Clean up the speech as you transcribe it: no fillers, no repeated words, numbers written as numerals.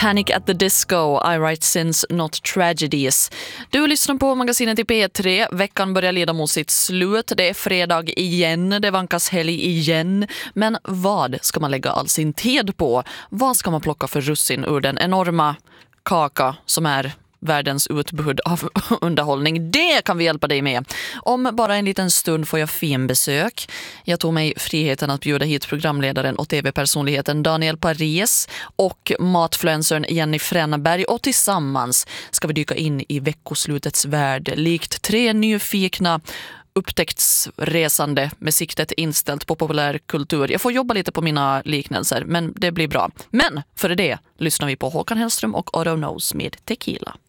Panic at the Disco, I write sins not tragedies. Du lyssnar på magasinet i P3. Veckan börjar leda mot sitt slut. Det är fredag igen, det vankas helg igen. Men vad ska man lägga all sin tid på? Vad ska man plocka för russin ur den enorma kaka som är världens utbud av underhållning? Det kan vi hjälpa dig med. Om bara en liten stund får jag fin besök. Jag tog mig friheten att bjuda hit programledaren och tv-personligheten Daniel Paris och matfluencern Jenny Fränberg, och tillsammans ska vi dyka in i veckoslutets värld likt tre nyfikna upptäcktsresande med siktet inställt på populärkultur. Jag får jobba lite på mina liknelser, men det blir bra. Men för det lyssnar vi på Håkan Hellström och Otto Knows med Tequila.